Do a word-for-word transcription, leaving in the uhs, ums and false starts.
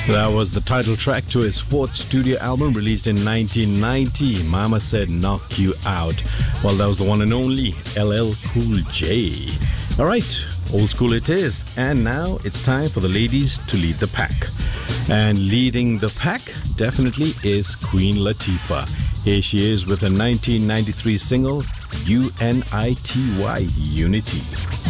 That was the title track to his fourth studio album released in nineteen ninety, Mama Said Knock You Out. Well, that was the one and only L L Cool J. Alright, old school it is. And now it's time for the ladies to lead the pack. And leading the pack definitely is Queen Latifah. Here she is with a nineteen ninety-three single, U N I T Y, Unity.